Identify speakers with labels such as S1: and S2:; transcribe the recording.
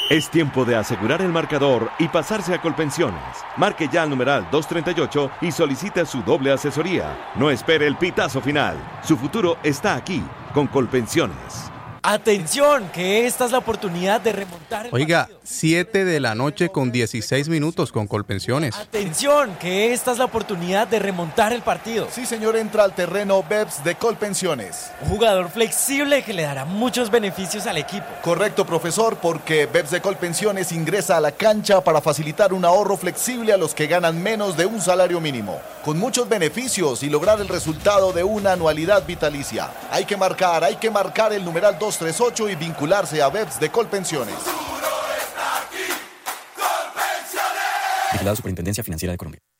S1: Es tiempo de asegurar el marcador y pasarse a Colpensiones. Marque ya al numeral 238 y solicite su doble asesoría. No espere el pitazo final. Su futuro está aquí, con Colpensiones.
S2: ¡Atención! Que esta es la oportunidad de remontar el
S3: Oiga,
S2: partido.
S3: 7 de la noche con 16 minutos con Colpensiones.
S2: ¡Atención! Que esta es la oportunidad de remontar el partido.
S4: Sí, señor, entra al terreno BEPS de Colpensiones.
S2: Un jugador flexible que le dará muchos beneficios al equipo.
S4: Correcto, profesor, porque BEPS de Colpensiones ingresa a la cancha para facilitar un ahorro flexible a los que ganan menos de un salario mínimo, con muchos beneficios y lograr el resultado de una anualidad vitalicia. Hay que marcar el numeral 238 y vincularse a BEPS de Colpensiones.
S5: Vigilado Superintendencia Financiera de Colombia.